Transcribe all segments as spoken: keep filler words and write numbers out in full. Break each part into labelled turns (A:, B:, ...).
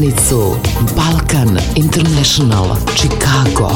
A: stanicu Balkan International Chicago.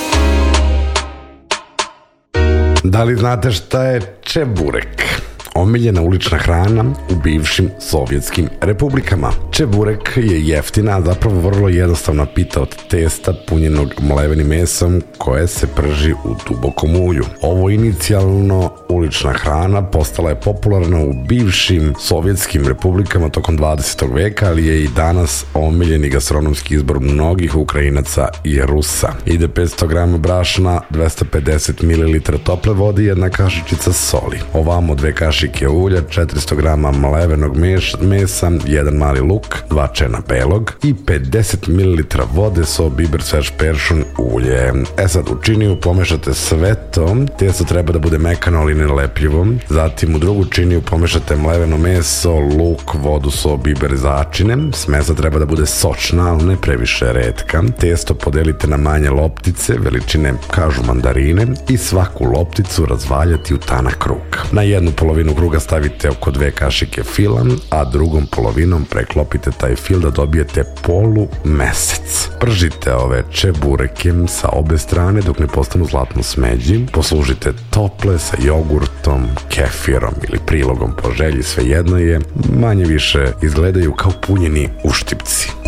B: Da li znate šta je čeburek? Omiljena ulična hrana u bivšim sovjetskim republikama. Čeburek je jeftina, a zapravo vrlo jednostavna pita od testa punjenog mlevenim mesom koje se prži u dubokom ulju. Ovo inicijalno ulična hrana postala je popularna u bivšim sovjetskim republikama tokom dvadesetog veka, ali je i danas omiljeni gastronomski izbor mnogih Ukrajinaca i Rusa. Ide petsto grama brašna, dvesta pedeset mililitara tople vode i jedna kašičica soli. Ovamo dve kašike ulja, četiristo grama mlevenog mesa, jedan mali luk, dva čena belog i pedeset mililitara vode, so, biber, svež peršun, ulje. E sad, u činiju pomešate sve to, testo treba da bude mekano ali nelepljivo, zatim u drugu činiju pomešate mleveno meso, luk, vodu, so, biber, začine, smesa treba da bude sočna, ali ne previše retka, testo podelite na manje loptice, veličine kažu mandarine i svaku lopticu razvaljati u tanak krug. Na jednu polovinu kruga stavite oko dve kašike fila, a drugom polovinom preklopite taj fil da dobijete polu mesec. Pržite ove čebureke sa obe strane dok ne postanu zlatno smeđi, poslužite tople sa jogurtom, kefirom ili prilogom po želji, svejedno je, manje više izgledaju kao punjeni uštipci.